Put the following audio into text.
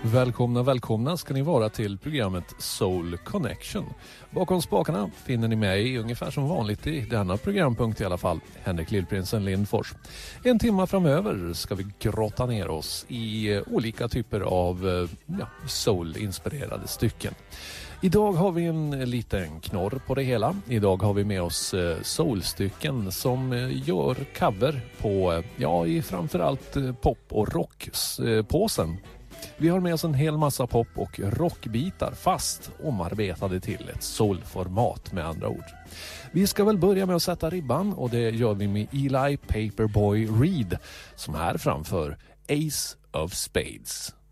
Välkomna ska ni vara till programmet Soul Connection. Bakom spakarna finner ni mig ungefär som vanligt i denna programpunkt i alla fall, Henrik Lillprinsen Lindfors. En timme framöver ska vi grotta ner oss i olika typer av soul-inspirerade stycken. Idag har vi en liten knorr på det hela. Idag har vi med oss soulstycken som gör cover på, i framförallt pop- och rockpåsen. Vi har med oss en hel massa pop- och rockbitar fast omarbetade till ett soulformat med andra ord. Vi ska väl börja med att sätta ribban och det gör vi med Eli Paperboy Reed som här framför Ace of Spades.